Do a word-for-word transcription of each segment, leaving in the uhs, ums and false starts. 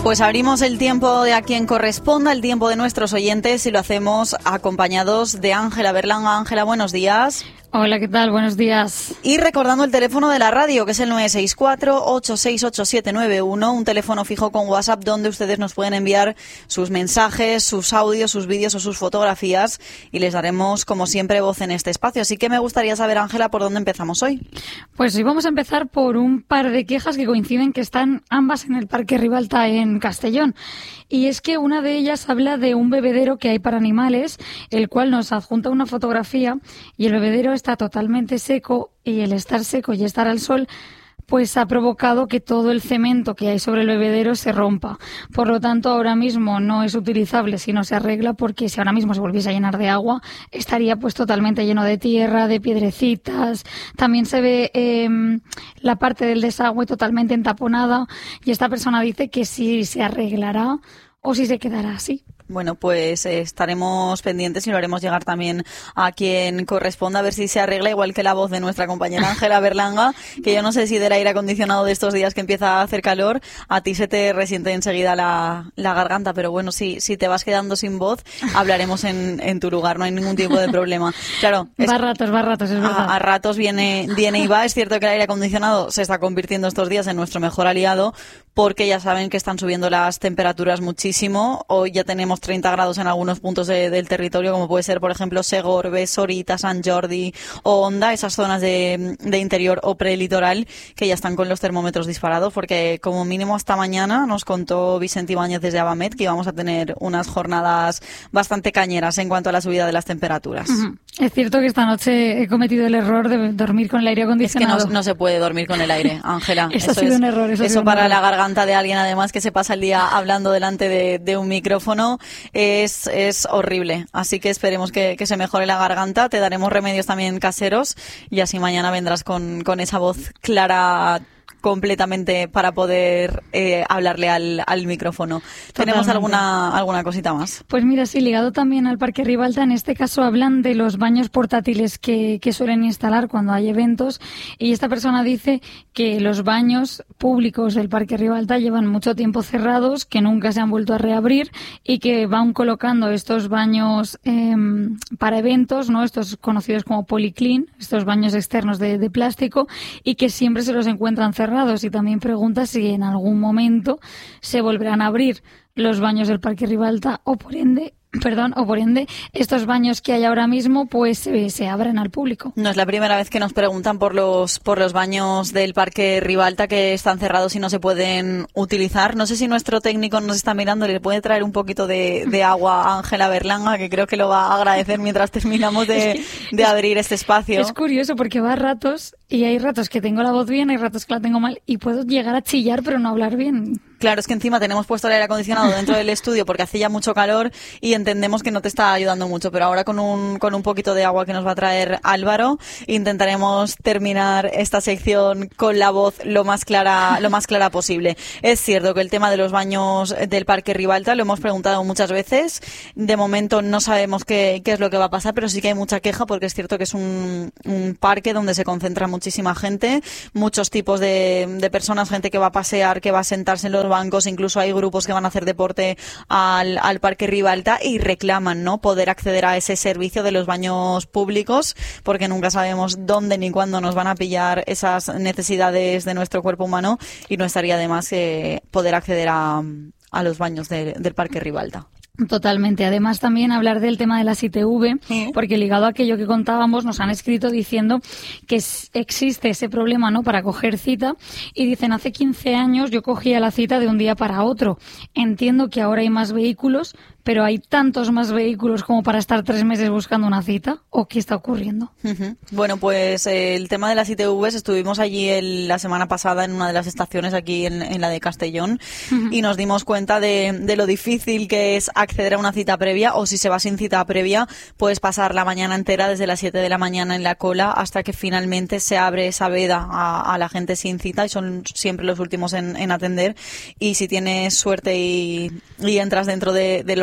Pues abrimos el tiempo de a quien corresponda, el tiempo de nuestros oyentes, y lo hacemos acompañados de Ángela Berlanga. Ángela, buenos días. Hola, ¿qué tal? Buenos días. Y recordando el teléfono de la radio, que es el nueve seis cuatro, ocho seis ocho, siete nueve uno, un teléfono fijo con WhatsApp donde ustedes nos pueden enviar sus mensajes, sus audios, sus vídeos o sus fotografías, y les daremos, como siempre, voz en este espacio. Así que me gustaría saber, Ángela, ¿por dónde empezamos hoy? Pues hoy vamos a empezar por un par de quejas que coinciden, que están ambas en el Parque Ribalta en Castellón. Y es que una de ellas habla de un bebedero que hay para animales, el cual nos adjunta una fotografía, y el bebedero está totalmente seco, y el estar seco y estar al sol pues ha provocado que todo el cemento que hay sobre el bebedero se rompa. Por lo tanto, ahora mismo no es utilizable si no se arregla, porque si ahora mismo se volviese a llenar de agua, estaría pues totalmente lleno de tierra, de piedrecitas. También se ve eh, la parte del desagüe totalmente entaponada, y esta persona dice que si se arreglará o si se quedará así. Bueno, pues eh, estaremos pendientes y lo haremos llegar también a quien corresponda, a ver si se arregla, igual que la voz de nuestra compañera Ángela Berlanga, que yo no sé si del aire acondicionado de estos días que empieza a hacer calor, a ti se te resiente enseguida la, la garganta, pero bueno, si, si te vas quedando sin voz, hablaremos en, en tu lugar, no hay ningún tipo de problema. Claro, es, va a ratos, va a ratos, es verdad. A, a ratos viene, viene y va. Es cierto que el aire acondicionado se está convirtiendo estos días en nuestro mejor aliado, porque ya saben que están subiendo las temperaturas muchísimo. Hoy ya tenemos treinta grados en algunos puntos de, del territorio, como puede ser, por ejemplo, Segorbe, Sorita, Sant Jordi o Onda, esas zonas de, de interior o prelitoral, que ya están con los termómetros disparados, porque como mínimo hasta mañana nos contó Vicente Ibáñez desde Abamet que íbamos a tener unas jornadas bastante cañeras en cuanto a la subida de las temperaturas. Uh-huh. Es cierto que esta noche he cometido el error de dormir con el aire acondicionado. Es que no, no se puede dormir con el aire, Ángela. Eso, eso ha sido es, un error. Eso, eso para un error. La garganta de alguien, además, que se pasa el día hablando delante de, de un micrófono, es, es horrible. Así que esperemos que, que se mejore la garganta. Te daremos remedios también caseros, y así mañana vendrás con, con esa voz clara completamente para poder eh, hablarle al, al micrófono. Totalmente. ¿Tenemos alguna alguna cosita más? Pues mira, sí, ligado también al Parque Ribalta, en este caso hablan de los baños portátiles que, que suelen instalar cuando hay eventos, y esta persona dice que los baños públicos del Parque Ribalta llevan mucho tiempo cerrados, que nunca se han vuelto a reabrir, y que van colocando estos baños eh, para eventos, ¿no? Estos conocidos como policlean, estos baños externos de, de plástico, y que siempre se los encuentran cerrados. Y también pregunta si en algún momento se volverán a abrir los baños del Parque Ribalta, o por ende, perdón, o por ende estos baños que hay ahora mismo pues se, se abren al público. No es la primera vez que nos preguntan por los por los baños del Parque Ribalta, que están cerrados y no se pueden utilizar. No sé si nuestro técnico nos está mirando y le puede traer un poquito de, de agua a Ángela Berlanga, que creo que lo va a agradecer mientras terminamos de, es que, de abrir este espacio. Es curioso porque va a ratos, y hay ratos que tengo la voz bien, hay ratos que la tengo mal, y puedo llegar a chillar pero no hablar bien. Claro, es que encima tenemos puesto el aire acondicionado dentro del estudio porque hace ya mucho calor y entendemos que no te está ayudando mucho, pero ahora con un, con un poquito de agua que nos va a traer Álvaro, intentaremos terminar esta sección con la voz lo más clara, lo más clara posible. Es cierto que el tema de los baños del Parque Ribalta lo hemos preguntado muchas veces. De momento no sabemos qué, qué es lo que va a pasar, pero sí que hay mucha queja, porque es cierto que es un, un parque donde se concentra muchísima gente, muchos tipos de, de personas, gente que va a pasear, que va a sentarse en los bancos, incluso hay grupos que van a hacer deporte al, al Parque Ribalta y reclaman, ¿no?, poder acceder a ese servicio de los baños públicos, porque nunca sabemos dónde ni cuándo nos van a pillar esas necesidades de nuestro cuerpo humano, y no estaría de más eh, poder acceder a, a los baños de, del Parque Ribalta. Totalmente. Además, también hablar del tema de las I T V, ¿sí? Porque ligado a aquello que contábamos, nos han escrito diciendo que existe ese problema, ¿no?, para coger cita, y dicen, hace quince años yo cogía la cita de un día para otro. Entiendo que ahora hay más vehículos, pero ¿hay tantos más vehículos como para estar tres meses buscando una cita? ¿O qué está ocurriendo? Uh-huh. Bueno, pues eh, el tema de las I T Vs, estuvimos allí el, la semana pasada en una de las estaciones aquí en, en la de Castellón, uh-huh. y nos dimos cuenta de, de lo difícil que es acceder a una cita previa, o si se va sin cita previa, puedes pasar la mañana entera desde las siete de la mañana en la cola hasta que finalmente se abre esa veda a, a la gente sin cita, y son siempre los últimos en, en atender, y si tienes suerte y, y entras dentro de, del horario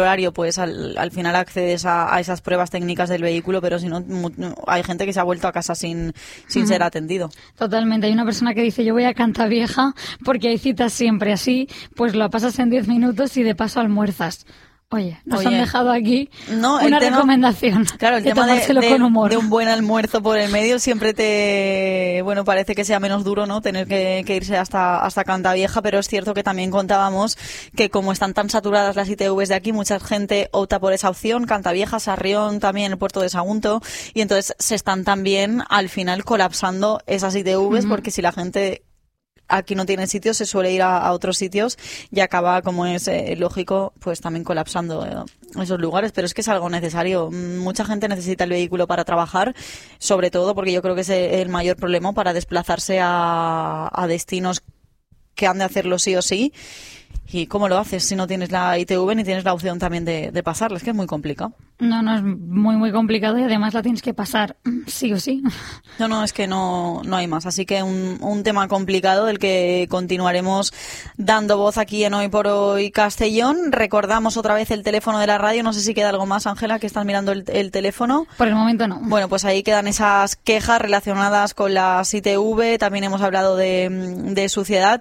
horario, pues al, al final accedes a, a esas pruebas técnicas del vehículo, pero si no, hay gente que se ha vuelto a casa sin, sin uh-huh. ser atendido. Totalmente. Hay una persona que dice, yo voy a Cantavieja porque hay citas siempre así, pues lo pasas en diez minutos y de paso almuerzas. Oye, nos Oye, han dejado aquí no, una tema, recomendación. Claro, el de tema de, de, con humor. de un buen almuerzo por el medio siempre te, bueno, parece que sea menos duro, ¿no? Tener que, que irse hasta, hasta Cantavieja, pero es cierto que también contábamos que como están tan saturadas las I T Vs de aquí, mucha gente opta por esa opción, Cantavieja, Sarrión, también el puerto de Sagunto, y entonces se están también al final colapsando esas I T Vs, uh-huh. porque si la gente aquí no tiene sitios, se suele ir a, a otros sitios y acaba, como es eh, lógico, pues también colapsando eh, esos lugares. Pero es que es algo necesario. Mucha gente necesita el vehículo para trabajar, sobre todo porque yo creo que es el mayor problema para desplazarse a, a destinos que han de hacerlo sí o sí. ¿Y cómo lo haces si no tienes la I T V ni tienes la opción también de, de pasarla? Es que es muy complicado. No, no, es muy, muy complicado y además la tienes que pasar sí o sí. No, no, es que no, no hay más. Así que un, un tema complicado del que continuaremos dando voz aquí en Hoy por Hoy Castellón. Recordamos otra vez el teléfono de la radio. No sé si queda algo más, Ángela, que estás mirando el, el teléfono. Por el momento no. Bueno, pues ahí quedan esas quejas relacionadas con las I T V. También hemos hablado de, de suciedad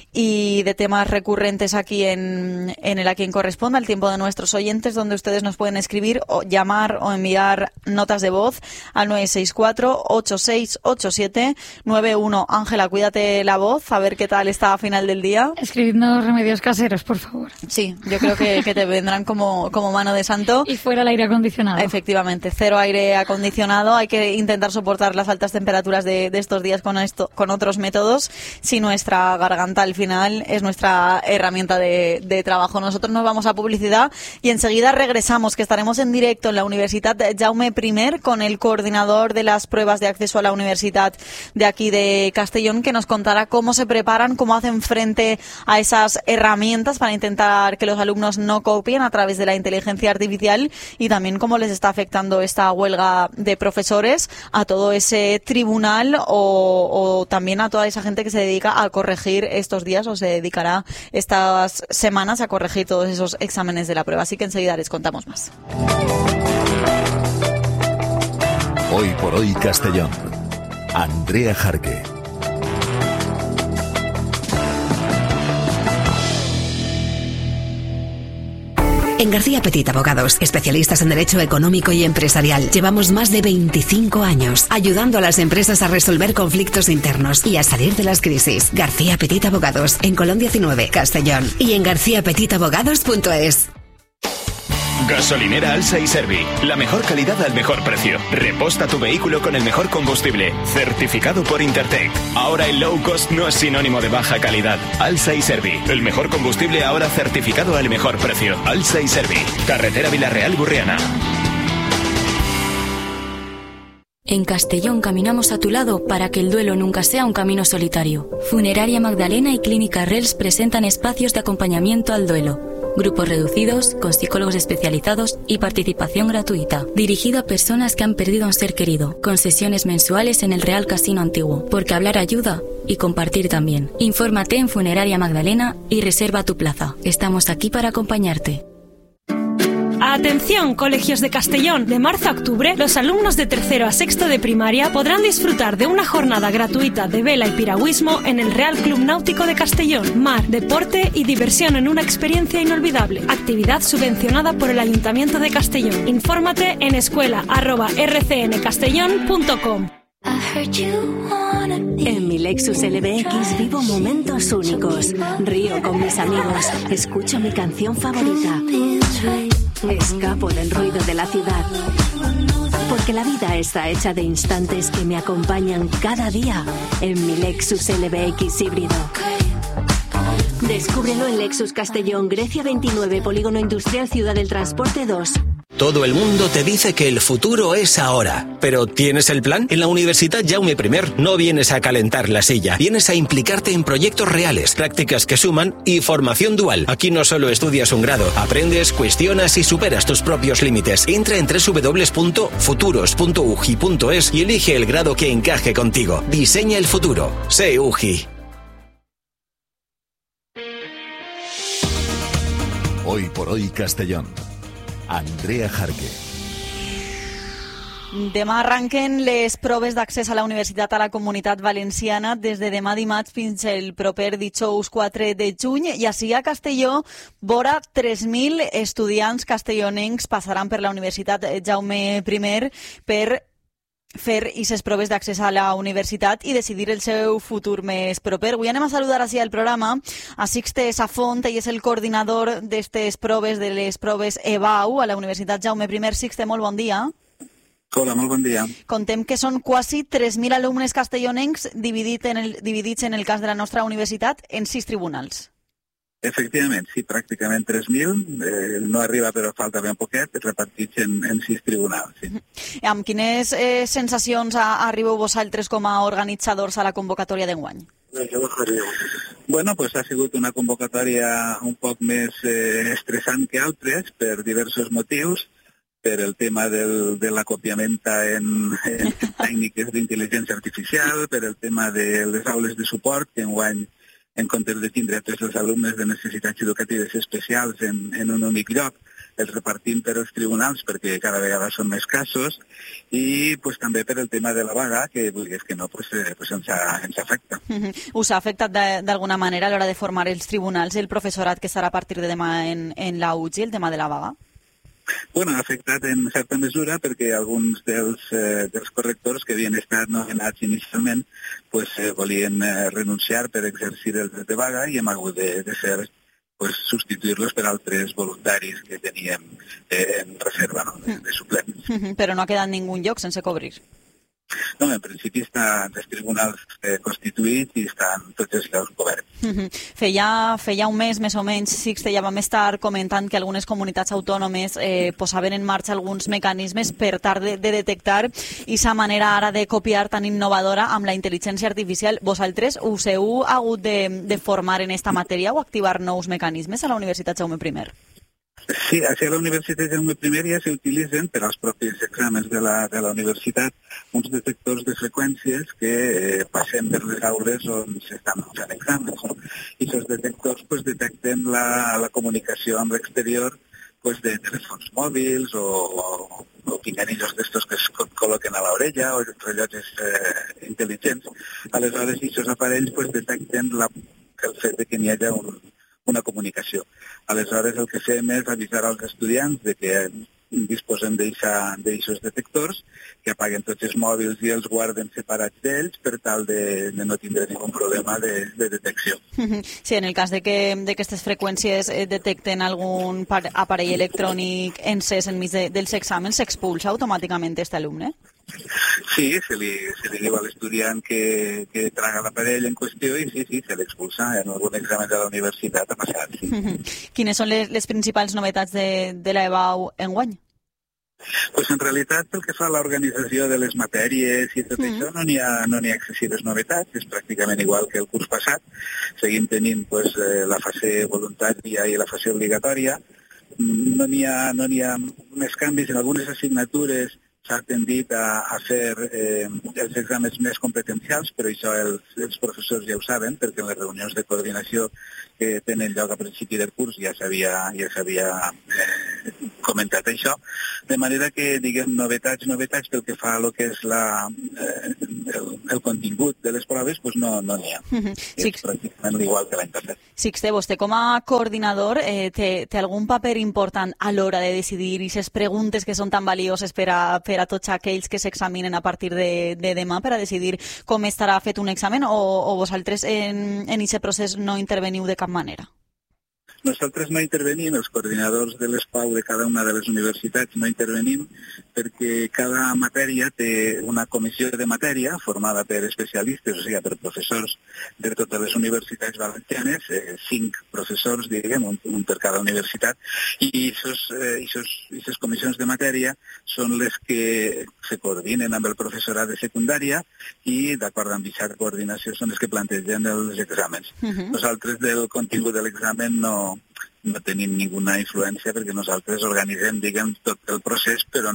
y de temas recurrentes aquí en, en el A Quien Corresponda, el tiempo de nuestros oyentes, donde ustedes nos pueden escribir o llamar o enviar notas de voz al nueve seis cuatro, ocho seis ocho siete, nueve uno. Ángela, cuídate la voz, a ver qué tal está a final del día. Escribidnos remedios caseros, por favor. Sí, yo creo que, que te vendrán como, como mano de santo. Y fuera el aire acondicionado. Efectivamente, cero aire acondicionado. Hay que intentar soportar las altas temperaturas de, de estos días con, esto, con otros métodos, si nuestra garganta al final es nuestra herramienta de, de trabajo. Nosotros nos vamos a publicidad y enseguida regresamos, que estaremos en directo en la Universitat Jaume I con el coordinador de las pruebas de acceso a la universidad de aquí de Castellón, que nos contará cómo se preparan, cómo hacen frente a esas herramientas para intentar que los alumnos no copien a través de la inteligencia artificial, y también cómo les está afectando esta huelga de profesores a todo ese tribunal o, o también a toda esa gente que se dedica a corregir estos días o se dedicará estas semanas a corregir todos esos exámenes de la prueba. Así que enseguida les contamos más. Hoy por Hoy Castellón. Andrea Jarque. En García Petit Abogados, especialistas en Derecho Económico y Empresarial, llevamos más de veinticinco años ayudando a las empresas a resolver conflictos internos y a salir de las crisis. García Petit Abogados, en Colón diecinueve, Castellón, y en garcía petit abogados punto es. Gasolinera Alsa y Servi. La mejor calidad al mejor precio. Reposta tu vehículo con el mejor combustible. Certificado por Intertech. Ahora el low cost no es sinónimo de baja calidad. Alsa y Servi. El mejor combustible ahora certificado al mejor precio. Alsa y Servi. Carretera Villarreal-Burriana. En Castellón caminamos a tu lado para que el duelo nunca sea un camino solitario. Funeraria Magdalena y Clínica Rels presentan espacios de acompañamiento al duelo. Grupos reducidos, con psicólogos especializados y participación gratuita. Dirigido a personas que han perdido a un ser querido, con sesiones mensuales en el Real Casino Antiguo. Porque hablar ayuda y compartir también. Infórmate en Funeraria Magdalena y reserva tu plaza. Estamos aquí para acompañarte. Atención, colegios de Castellón. De marzo a octubre, los alumnos de tercero a sexto de primaria podrán disfrutar de una jornada gratuita de vela y piragüismo en el Real Club Náutico de Castellón. Mar, deporte y diversión en una experiencia inolvidable. Actividad subvencionada por el Ayuntamiento de Castellón. Infórmate en escuela arroba r c n castellón punto com. En mi Lexus L B X vivo momentos únicos. Río con mis amigos. Escucho mi canción favorita. Escapo del ruido de la ciudad. Porque la vida está hecha de instantes que me acompañan cada día en mi Lexus L B X híbrido. Descúbrelo en Lexus Castellón, Grecia veintinueve, Polígono Industrial Ciudad del Transporte dos. Todo el mundo te dice que el futuro es ahora. ¿Pero tienes el plan? En la Universitat Jaume I no vienes a calentar la silla. Vienes a implicarte en proyectos reales, prácticas que suman y formación dual. Aquí no solo estudias un grado, aprendes, cuestionas y superas tus propios límites. Entra en doble u doble u doble u punto futuros punto u g i punto es y elige el grado que encaje contigo. Diseña el futuro. Sé U G I. Hoy por Hoy Castellón. Andrea Jarque. Demà arranquen les proves d'accés a la universitat a la Comunitat Valenciana des de demà dimarts fins el proper dijous quatre de juny i així a Castelló vora tres mil estudiants castellonencs passaran per la Universitat Jaume I per fer aquestes proves d'accés a la universitat i decidir el seu futur més proper. Avui anem a saludar així al programa a Sixte Safont, ell és el coordinador d'aquestes proves, de les proves E B A U a la Universitat Jaume I. Sixte, molt bon dia. Hola, molt bon dia. Contem que són quasi tres mil alumnes castellonencs dividits en, el, dividits en el cas de la nostra universitat en sis tribunals. Efectivament, sí, pràcticament tres mil. Eh, no arriba, però falta ben poquet, repartits en, en sis tribunals. Sí. Amb quines eh, sensacions arribeu vosaltres com a organitzadors a la convocatòria d'enguany? Bueno, pues ha sigut una convocatòria un poc més eh, estressant que altres per diversos motius, per el tema del, de l'acopiament en, en tècniques d'intel·ligència artificial, per el tema de les aules de suport, que enguany, en comptes de tindre tots els alumnes de necessitats educatives especials en, en un únic lloc, els repartim per als tribunals perquè cada vegada són més casos, i pues, també per el tema de la vaga, que vulguis que no, pues, eh, pues ens, ha, ens afecta. Mm-hmm. Us ha afectat d'alguna manera a l'hora de formar els tribunals i el professorat que serà a partir de demà en, en la U G I, el tema de la vaga? Bueno, ha afectat en certa mesura perquè alguns dels, eh, dels correctors que havien estat nomenats inicialment pues, eh, volien eh, renunciar per exercir el dret de vaga i hem hagut de, de ser pues, substituir-los per altres voluntaris que teníem eh, en reserva, no? de, de suplents. Però no ha quedat ningú lloc sense cobrir. No, en principi estan els tribunals eh, constituïts i estan tots els llocs coberts. Mm-hmm. Feia, feia un mes, més o menys, Sixte, ja vam estar comentant que algunes comunitats autònomes eh, posaven en marxa alguns mecanismes per tal de, de detectar aquesta manera ara de copiar tan innovadora amb la intel·ligència artificial. Vosaltres us heu hagut de, de formar en esta matèria o activar nous mecanismes a la Universitat Jaume I? Sí, a la Universitat Jaume I ja s'utilitzen per als propis exàmens de la, de la universitat uns detectors de freqüències que eh, passen per les aules on s'estan fent exàmens. No? I aquests detectors pues, detecten la, la comunicació amb l'exterior pues, de telèfons mòbils o, o, o pinganillos d'estos que es col·loquen a l'orella o rellotges eh, intel·ligents. Aleshores, aquests aparells pues, detecten la, el fet de que n'hi hagi un una comunicació. Aleshores, el que fem és avisar als estudiants de que disposem d'aixòs detectors, que apaguen tots els mòbils i els guarden separats d'ells per tal de, de no tindre ningú problema de, de detecció. Sí, en el cas de que aquestes freqüències detecten algun aparell electrònic encès enmig de, dels exàmens, s'expulsa automàticament aquest alumne? Sí, se li, se li diu a l'estudiant que, que traga l'aparell en qüestió i sí, sí, se l'expulsa. En algun examen de la universitat ha passat, sí. Quines són les, les principals novetats de, de la E B A U enguany? Pues en realitat, pel que fa a l'organització de les matèries i tot mm. això, no n'hi ha, no n'hi ha excessives novetats, és pràcticament igual que el curs passat. Seguim tenint pues, eh, la fase voluntària i la fase obligatòria. No n'hi ha, no n'hi ha més canvis en algunes assignatures. S'ha tendit a, a fer eh, els exàmens més competencials, però això els, els professors ja ho saben, perquè en les reunions de coordinació que tenen lloc a principi del curs ja s'havia ja s'havia eh, comentat això. De manera que, diguem, novetats, novetats pel que fa a lo que és la, eh, el, el contingut de les proves, doncs no n'hi no ha. Mm-hmm. És Six... pràcticament igual que l'any passat. Sixte, vostè com a coordinador eh, té, té algun paper important a l'hora de decidir aquestes preguntes que són tan valioses per a, per a tots aquells que s'examinen a partir de, de demà per a decidir com estarà fet un examen o, o vosaltres en aquest procés no interveniu de cap manera? Nosaltres no intervenim, els coordinadors de l'S P A U de cada una de les universitats no intervenim perquè cada matèria té una comissió de matèria formada per especialistes, o sigui, per professors de totes les universitats valencianes, eh, cinc professors, diguem, un, un per cada universitat, i aquestes eh, comissions de matèria són les que se coordinen amb el professorat de secundària i, d'acord amb aquesta coordinació, són les que plantegen els exàmens. Uh-huh. Nosaltres del contingut de l'examen no no tenim ninguna influència perquè nosaltres organitzem, diguem, tot el procés, però no,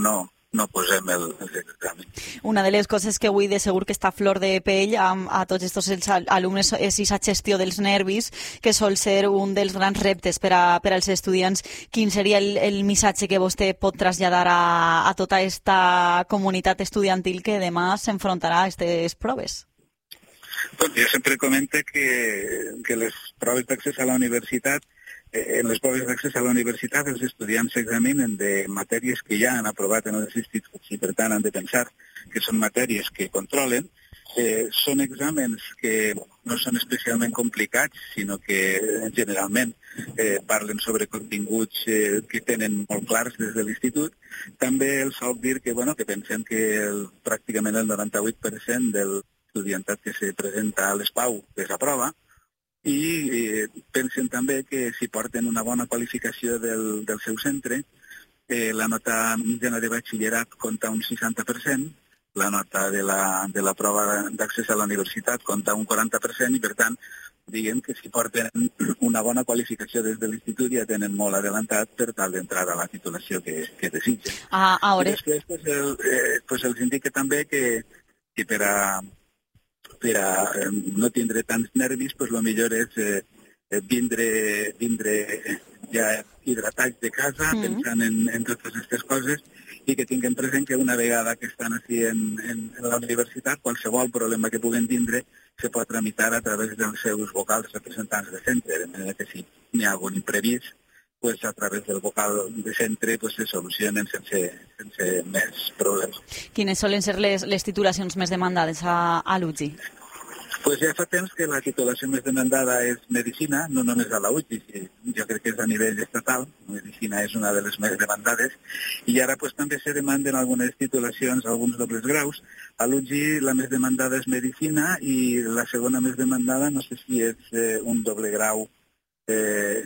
no posem el, els exàmens. Una de les coses que avui de segur que està a flor de pell a, a tots aquests alumnes és aquesta gestió dels nervis, que sol ser un dels grans reptes per, a, per als estudiants. Quin seria el, el missatge que vostè pot traslladar a, a tota aquesta comunitat estudiantil que demà s'enfrontarà a aquestes proves? Doncs jo sempre comente que, que les proves d'accés a la universitat En les proves d'accés a la universitat els estudiants s'examinen de matèries que ja han aprovat en els instituts i per tant han de pensar que són matèries que controlen. Eh, són exàmens que no són especialment complicats, sinó que generalment eh, parlen sobre continguts eh, que tenen molt clars des de l'institut. També els soc dir que, bueno, que pensem que el, pràcticament el noranta-vuit per cent de l'estudiantat que se presenta a l'ESPAU desaprova, i eh, pensen també que si porten una bona qualificació del, del seu centre, eh, la nota mitjana de batxillerat compta un seixanta per cent, la nota de la, de la prova d'accés a la universitat compta un quaranta per cent, i per tant, diguem que si porten una bona qualificació des de l'institut ja tenen molt adelantat per tal d'entrar a la titulació que, que desitgen. Ah, ara... I després pues, el, eh, pues els indica també que, que per a per a eh, no tindre tants nervis, pues el millor és eh, vindre, vindre ja hidratats de casa, mm. pensant en, en totes aquestes coses, i que tinguem present que una vegada que estan així en, en, en la universitat, qualsevol problema que puguen tindre se pot tramitar a través dels seus vocals representants de centre, de manera que si n'hi ha algun imprevist, pues a través del vocal de centre pues, se solucionen sense, sense més problemes. Quines solen ser les, les titulacions més demandades a, a l'U G I? Pues ja fa temps que la titulació més demandada és Medicina, no només a la U G I, jo crec que és a nivell estatal, Medicina és una de les més demandades, i ara pues, també se demanden algunes titulacions, alguns dobles graus. A l'U G I la més demandada és Medicina i la segona més demandada no sé si és eh, un doble grau eh,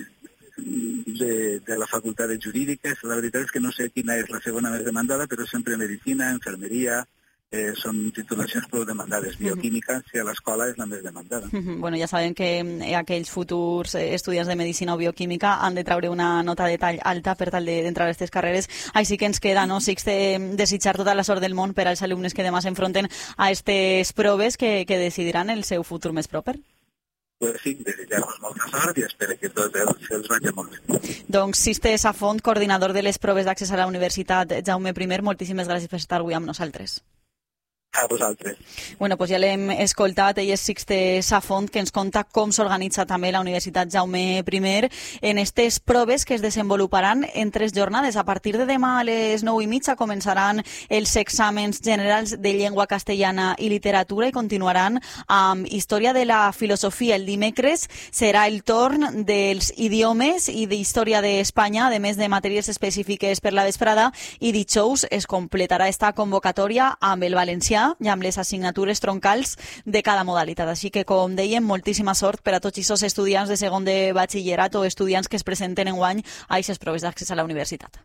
De, de la Facultat de Jurídiques. La veritat és que no sé quina és la segona més demandada, però sempre Medicina, Enfermeria, eh, són titulacions prou demandades. Bioquímica, si a l'escola és la més demandada. Uh-huh. Bueno, ja sabem que eh, aquells futurs eh, estudiants de Medicina o Bioquímica han de treure una nota de tall alta per tal d'entrar a aquestes carreres. Així que ens queda, no, Sixte, desitjar tota la sort del món per als alumnes que demà s'enfronten a aquestes proves que, que decidiran el seu futur més proper. Pues sí, desitjar-vos molta sort i espero que tots els, els vagi molt bé. Doncs Sixte Safont, coordinador de les proves d'accés a la Universitat Jaume I, moltíssimes gràcies per estar avui amb nosaltres. A vosaltres. Bueno, pues ja l'hem escoltat, ell és Sixte Safont, que ens conta com s'organitza també la Universitat Jaume I en aquestes proves que es desenvoluparan en tres jornades. A partir de demà a les nou i mitja començaran els exàmens generals de llengua castellana i literatura i continuaran amb història de la filosofia. El dimecres serà el torn dels idiomes i d'història d'Espanya, a més de matèries específiques per la vesprada, i dijous es completarà esta convocatòria amb el valencià i amb les assignatures troncals de cada modalitat. Així que, com dèiem, moltíssima sort per a tots aquests estudiants de segon de batxillerat o estudiants que es presenten enguany a aquestes proves d'accés a la universitat.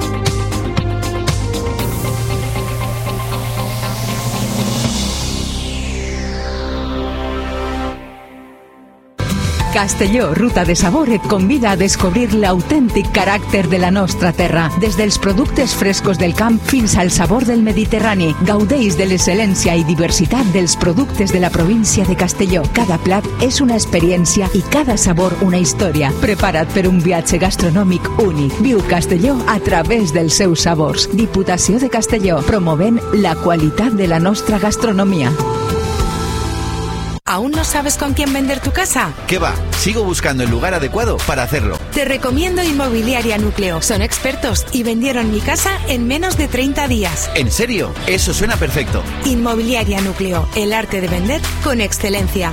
Castelló, ruta de sabor, et convida a descobrir l'autèntic caràcter de la nostra terra. Des dels productes frescos del camp fins al sabor del Mediterrani. Gaudeix de l'excel·lència i diversitat dels productes de la província de Castelló. Cada plat és una experiència i cada sabor una història. Prepara't per un viatge gastronòmic únic. Viu Castelló a través dels seus sabors. Diputació de Castelló, promovent la qualitat de la nostra gastronomia. ¿Aún no sabes con quién vender tu casa? ¿Qué va? Sigo buscando el lugar adecuado para hacerlo. Te recomiendo Inmobiliaria Núcleo. Son expertos y vendieron mi casa en menos de treinta días. ¿En serio? Eso suena perfecto. Inmobiliaria Núcleo. El arte de vender con excelencia.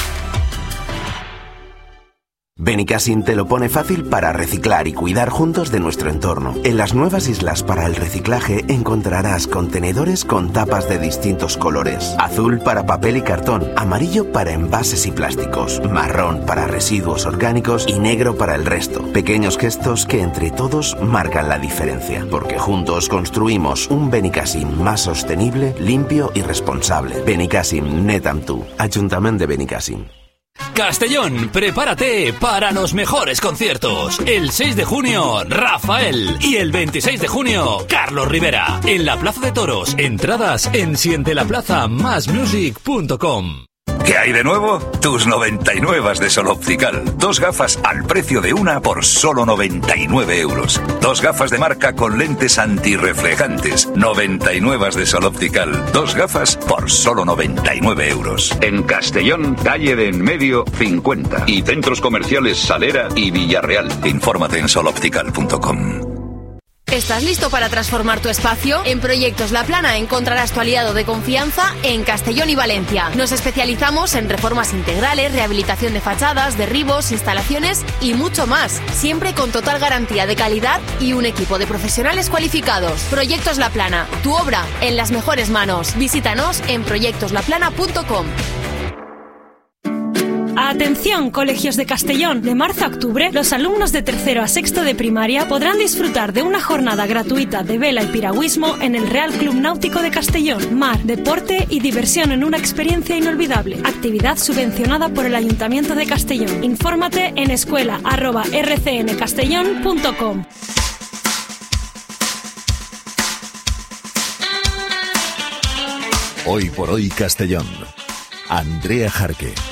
Benicassim te lo pone fácil para reciclar y cuidar juntos de nuestro entorno. En las nuevas islas para el reciclaje encontrarás contenedores con tapas de distintos colores. Azul para papel y cartón, amarillo para envases y plásticos, marrón para residuos orgánicos y negro para el resto. Pequeños gestos que entre todos marcan la diferencia, porque juntos construimos un Benicassim más sostenible, limpio y responsable. Benicassim, net amb tu. Ajuntament de Benicassim. Castellón, prepárate para los mejores conciertos. El seis de junio, Rafael. Y el veintiséis de junio, Carlos Rivera. En la Plaza de Toros. Entradas en siente la plaza más music punto com. ¿Qué hay de nuevo? Tus noventa y nueve de Sol Optical. Dos gafas al precio de una por solo noventa y nueve euros. Dos gafas de marca con lentes antirreflejantes. noventa y nueve de Sol Optical. Dos gafas por solo noventa y nueve euros. En Castellón, calle de en medio cincuenta. Y centros comerciales Salera y Villarreal. Infórmate en sol optical punto com. ¿Estás listo para transformar tu espacio? En Proyectos La Plana encontrarás tu aliado de confianza en Castellón y Valencia. Nos especializamos en reformas integrales, rehabilitación de fachadas, derribos, instalaciones y mucho más. Siempre con total garantía de calidad y un equipo de profesionales cualificados. Proyectos La Plana, tu obra en las mejores manos. Visítanos en proyectos la plana punto com. Atención, colegios de Castellón. De marzo a octubre, los alumnos de tercero a sexto de primaria podrán disfrutar de una jornada gratuita de vela y piragüismo en el Real Club Náutico de Castellón. Mar, deporte y diversión en una experiencia inolvidable. Actividad subvencionada por el Ayuntamiento de Castellón. Infórmate en escuela arroba r c n castellón punto com. Hoy por hoy Castellón. Andrea Jarque.